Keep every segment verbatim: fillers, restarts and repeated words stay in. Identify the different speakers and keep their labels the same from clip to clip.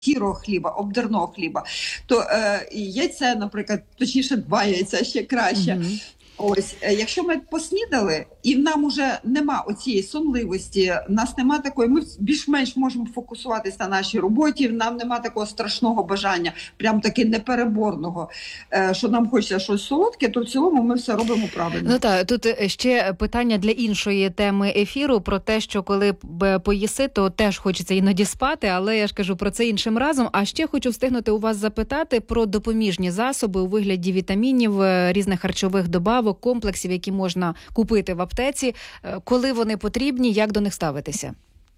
Speaker 1: сірого хліба, обдерного хліба, то е, яйце, наприклад, точніше два яйця ще краще. Mm-hmm. Ось, якщо ми поснідали, і нам уже нема оцієї сонливості, нас нема такої, ми більш-менш можемо фокусуватися на нашій роботі, нам нема такого страшного бажання, прям таки непереборного, що нам хочеться щось солодке, то в цілому ми все робимо правильно.
Speaker 2: Ну так, тут ще питання для іншої теми ефіру, про те, що коли поїси, то теж хочеться іноді спати, але я ж кажу про це іншим разом. А ще хочу встигнути у вас запитати про допоміжні засоби у вигляді вітамінів, різних харчових добавок, комплексів, які можна купити в аптеці, коли вони потрібні, як до них ставитися?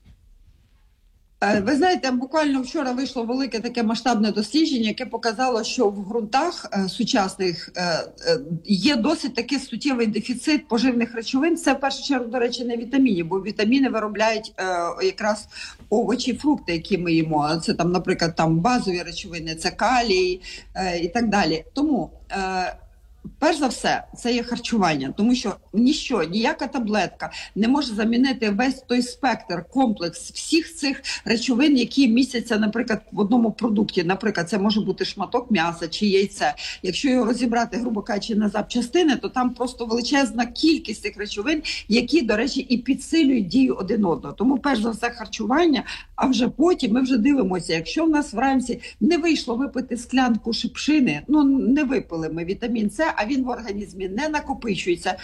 Speaker 1: Ви знаєте, буквально вчора вийшло велике таке масштабне дослідження, яке показало, що в ґрунтах е, сучасних е, е, є досить такий суттєвий дефіцит поживних речовин. Це в першу чергу, до речі, не вітамінів, бо вітаміни виробляють е, якраз овочі, фрукти, які ми їмо. Це там, наприклад, там базові речовини, це калій е, і так далі. Тому е, перш за все, це є харчування, тому що ніщо, ніяка таблетка не може замінити весь той спектр, комплекс всіх цих речовин, які містяться, наприклад, в одному продукті. Наприклад, це може бути шматок м'яса чи яйце. Якщо його розібрати, грубо кажучи, на запчастини, то там просто величезна кількість цих речовин, які, до речі, і підсилюють дію один одного. Тому перш за все харчування, а вже потім ми вже дивимося, якщо в нас вранці не вийшло випити склянку шипшини, ну не випили ми вітамін С, а він в організмі не накопичується,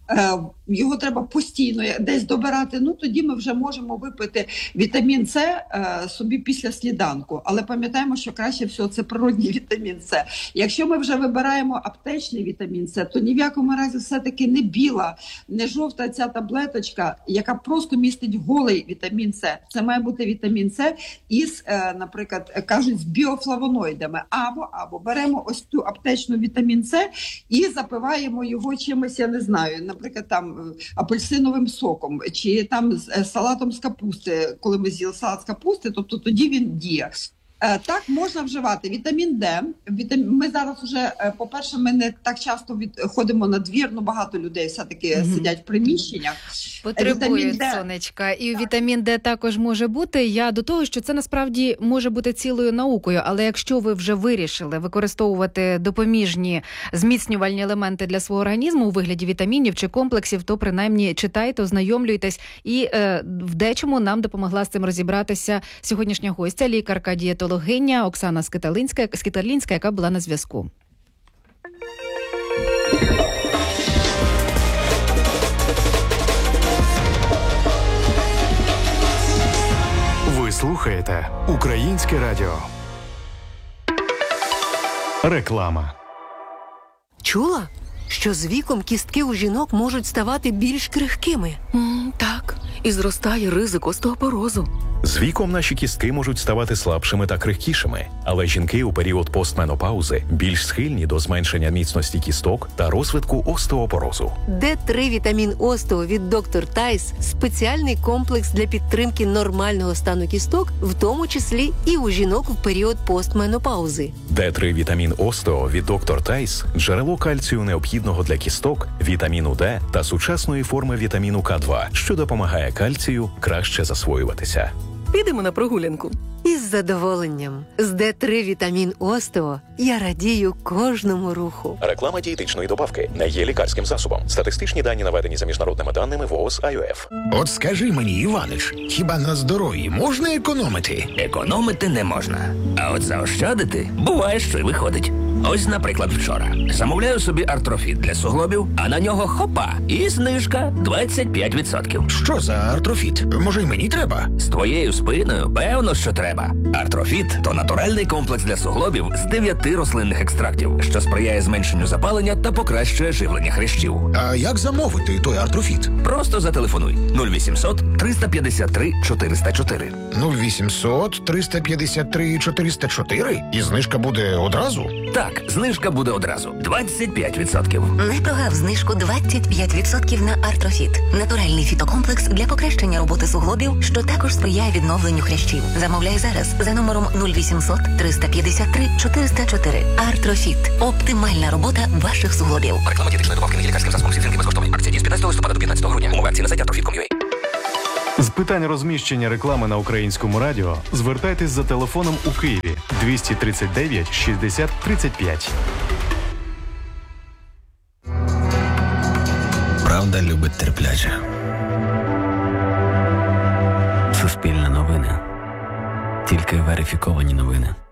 Speaker 1: його треба постійно десь добирати, ну тоді ми вже можемо випити вітамін С собі після сніданку. Але пам'ятаємо, що краще всього це природній вітамін С. Якщо ми вже вибираємо аптечний вітамін С, то ні в якому разі все-таки не біла, не жовта ця таблеточка, яка просто містить голий вітамін С. Це має бути вітамін С із, наприклад, кажуть, з біофлавоноїдами. Або, або беремо ось цю аптечну вітамін С і запиваємо його чимось, я не знаю, наприклад, там апельсиновим соком, чи там салатом з капусти, коли ми з'їли салат з капусти, тобто тоді він діє. Так, можна вживати вітамін Д. Вітамін... Ми зараз вже, по-перше, ми не так часто від... ходимо на двір, ну багато людей все-таки mm-hmm. сидять в приміщеннях.
Speaker 2: Потребують сонечка. І вітамін Д також може бути. Я до того, що це насправді може бути цілою наукою, але якщо ви вже вирішили використовувати допоміжні зміцнювальні елементи для свого організму у вигляді вітамінів чи комплексів, то принаймні читайте, ознайомлюйтесь. І е, в дечому нам допомогла з цим розібратися сьогоднішня гостя, лікарка-дієтологиня Оксана Скиталинська, Скиталінська, яка була на зв'язку.
Speaker 3: Ви слухаєте Українське радіо. Реклама.
Speaker 4: Чула, що з віком кістки у жінок можуть ставати більш крихкими?
Speaker 5: М, так, і зростає ризик остеопорозу.
Speaker 6: З віком наші кістки можуть ставати слабшими та крихкішими, але жінки у період постменопаузи більш схильні до зменшення міцності кісток та розвитку остеопорозу.
Speaker 4: Д три вітамін Остео від доктор Тайс – спеціальний комплекс для підтримки нормального стану кісток, в тому числі і у жінок в період постменопаузи.
Speaker 6: Д три вітамін Остео від доктор Тайс – джерело кальцію необхідного для кісток, вітаміну Д та сучасної форми вітаміну К два, що допомагає кальцію краще засвоюватися.
Speaker 5: Підемо на прогулянку.
Speaker 4: Із задоволенням. З Д три вітамін Остео я радію кожному руху.
Speaker 6: Реклама дієтичної добавки не є лікарським засобом. Статистичні дані наведені за міжнародними даними ВООЗ ай о еф.
Speaker 7: От скажи мені, Іванич, хіба на здоров'ї можна економити?
Speaker 8: Економити не можна. А от заощадити буває, що й виходить. Ось, наприклад, вчора. Замовляю собі артрофіт для суглобів, а на нього хопа, і знижка двадцять п'ять відсотків.
Speaker 7: Що за артрофіт? Може, й мені треба?
Speaker 8: З твоєю спиною, певно, що треба. Артрофіт – то натуральний комплекс для суглобів з дев'яти рослинних екстрактів, що сприяє зменшенню запалення та покращує живлення хрящів.
Speaker 7: А як замовити той артрофіт?
Speaker 8: Просто зателефонуй нуль вісімсот триста п'ятдесят три чотириста чотири.
Speaker 7: нуль вісімсот триста п'ятдесят три чотириста чотири? І знижка буде одразу?
Speaker 8: Так, знижка буде одразу. двадцять п'ять відсотків.
Speaker 9: Не прогав знижку двадцять п'ять відсотків на артрофіт. Натуральний фітокомплекс для покращення роботи суглобів, що також сприяє відновленню хрящів. Замовляй зараз за номером нуль вісімсот триста п'ятдесят три чотириста чотири. Артрофіт. Оптимальна робота ваших суглобів.
Speaker 8: Реклама дієтичної добавки не є лікарським засобом. Всі фінки безкоштовні. Акція діє з п'ятнадцятого листопада до п'ятнадцятого грудня. Умови акції на сайті артрофіт крапка ком ua.
Speaker 3: З питань розміщення реклами на Українському радіо звертайтесь за телефоном у Києві двісті тридцять дев'ять шістдесят тридцять п'ять.
Speaker 10: Правда любить терпляче. Суспільне новини. Тільки верифіковані новини.